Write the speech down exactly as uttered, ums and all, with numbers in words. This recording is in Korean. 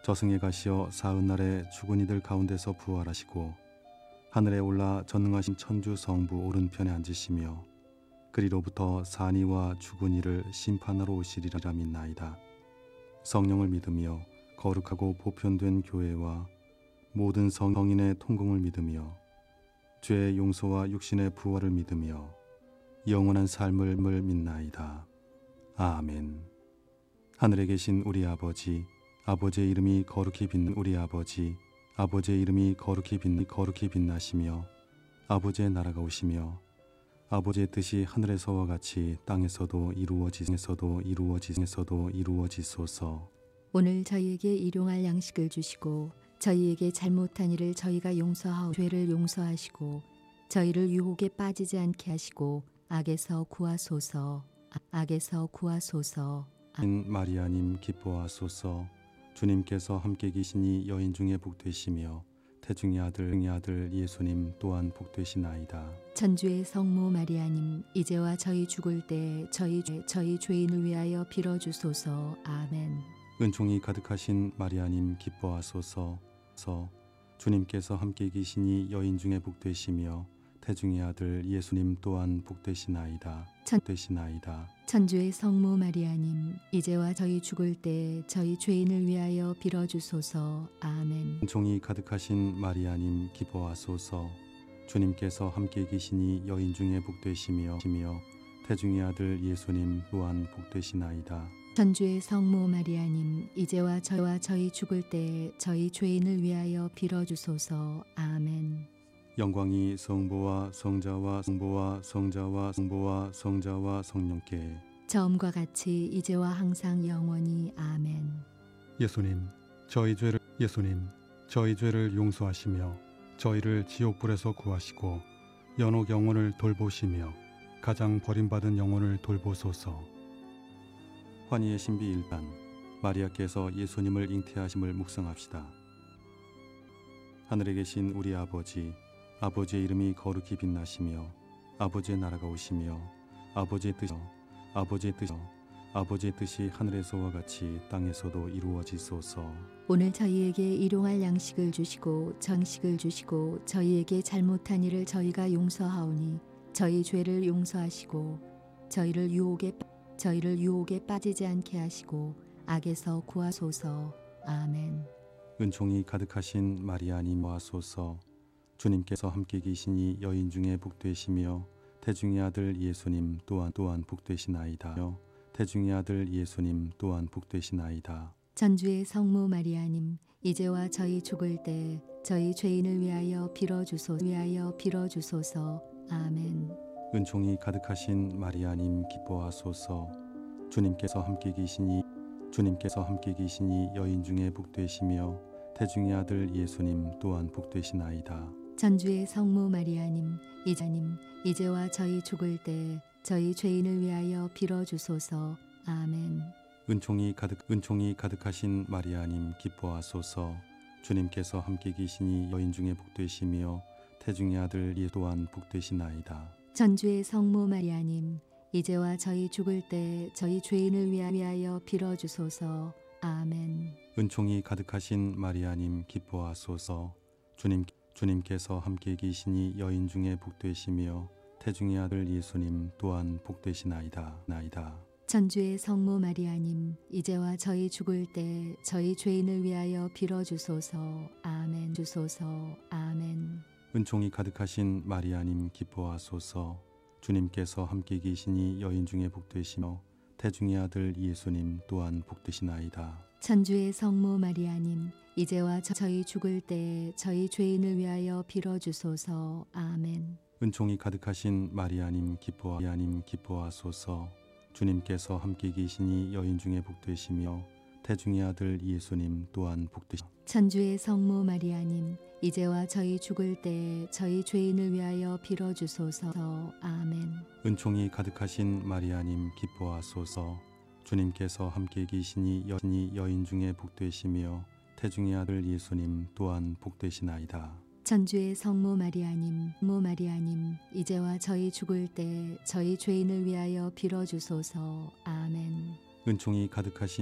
저승에 가시어 사흔날에 죽은 이들 가운데서 부활하시고 하늘에 올라 전능하신 천주 성부 오른편에 앉으시며 그리로부터 산이와 죽은 이를 심판하러 오시리라 믿나이다. 성령을 믿으며 거룩하고 보편된 교회와 모든 성인의 통공을 믿으며 죄의 용서와 육신의 부활을 믿으며 영원한 삶을 믿나이다. 아멘. 하늘에 계신 우리 아버지, 아버지의 이름이 거룩히 빛나 우리 아버지, 아버지의 이름이 거룩히 빛 거룩히 빛나시며 아버지의 나라가 오시며 아버지의 뜻이 하늘에서와 같이 땅에서도 이루어지서도 이루어지서도 이루어지소서. 오늘 저희에게 일용할 양식을 주시고 저희에게 잘못한 일을 저희가 용서하오 죄를 용서하시고 저희를 유혹에 빠지지 않게 하시고 악에서 구하소서. 악에서 구하소서. 마리아님 기뻐하소서. 주님께서 함께 계시니 여인 중에 복되시며 태중의 아들 의 아들 예수님 또한 복되시나이다. 천주의 성모 마리아님 이제와 저희 죽을 때 저희 저희 죄인을 위하여 빌어주소서. 아멘. 은총이 가득하신 마리아님 기뻐하소서. 주님께서 함께 계시니 여인 중에 복되시며 태중의 아들 예수님 또한 복되시나이다. 천, 되시나이다. 천주의 성모 마리아님 이제와 저희 죽을 때 저희 죄인을 위하여 빌어주소서. 아멘. 은총이 가득하신 마리아님 기뻐하소서. 주님께서 함께 계시니 여인 중에 복되시며 태중의 아들 예수님 또한 복되시나이다. 천주의 성모 마리아님 이제와 저와 저희 죽을 때 저희 죄인을 위하여 빌어주소서. 아멘. 영광이 성부와 성자와 성부와 성자와 성부와 성자와 성령께 처음과 같이 이제와 항상 영원히. 아멘. 예수님 저희 죄를 예수님 저희 죄를 용서하시며 저희를 지옥불에서 구하시고 연옥 영혼을 돌보시며 가장 버림받은 영혼을 돌보소서. 환희의 신비 일 단 마리아께서 예수님을 잉태하심을 묵상합시다. 하늘에 계신 우리 아버지, 아버지의 이름이 거룩히 빛나시며 아버지의 나라가 오시며 아버지의 뜻이 아버지의 뜻이 아버지의 뜻이 하늘에서와 같이 땅에서도 이루어지소서. 오늘 저희에게 일용할 양식을 주시고 정식을 주시고 저희에게 잘못한 일을 저희가 용서하오니 저희 죄를 용서하시고 저희를 유혹에 저희를 유혹에 빠지지 않게 하시고 악에서 구하소서. 아멘. 은총이 가득하신 마리아님 와소서. 주님께서 함께 계시니 여인 중에 복되시며 태중의 아들 예수님 또한 또한 복되시나이다. 태중의 아들 예수님 또한 복되시나이다. 천주의 성모 마리아님 이제와 저희 죽을 때 저희 죄인을 위하여 빌어주소서. 위하여 빌어주소서. 아멘. 은총이 가득하신 마리아님 기뻐하소서. 주님께서 함께 계시니 주님께서 함께 계시니 여인 중에 복되시며 태중의 아들 예수님 또한 복되시나이다. 천주의 성모 마리아님 이자님 이제와 저희 죽을 때 저희 죄인을 위하여 빌어주소서. 아멘. 은총이 가득 은총이 가득하신 마리아님 기뻐하소서. 주님께서 함께 계시니 여인 중에 복되시며 태중의 아들 예 또한 복되시나이다. 천주의 성모 마리아님 이제와 저희 죽을 때 저희 죄인을 위하여 빌어주소서. 아멘. 은총이 가득하신 마리아님 기뻐하소서. 주님 주님께서 함께 계시니 여인 중에 복되시며 태중의 아들 예수님 또한 복되시나이다. 나이다. 천주의 성모 마리아님 이제와 저희 죽을 때 저희 죄인을 위하여 빌어주소서. 아멘. 주소서. 아멘. 은총이 가득하신 마리아님 기뻐하소서. 주님께서 함께 계시니 여인 중에 복되시며 태중의 아들 예수님 또한 복되시나이다. 천주의 성모 마리아님 이제와 저희 죽을 때 저희 죄인을 위하여 빌어주소서. 아멘. 은총이 가득하신 마리아님 기뻐 마리아님 기뻐하소서. 주님께서 함께 계시니 여인 중에 복되시며 태중의 아들 예수님 또한 복되시. 천주의 성모 마리아님 이제와 저희 죽을 때 저희 죄인을 위하여 빌어주소서. 아멘. 은총이 가득하신 마리아님 기뻐하소서. 주님께서 함께 계시니 여인이 여인 중에 복되시며 태중의 아들 예수님 또한 복되시나이다. 천주의 성모 마리아님, 모 마리아님, 이제와 저희 죽을 때 저희 죄인을 위하여 빌어주소서. 아멘. 은총이 가득하신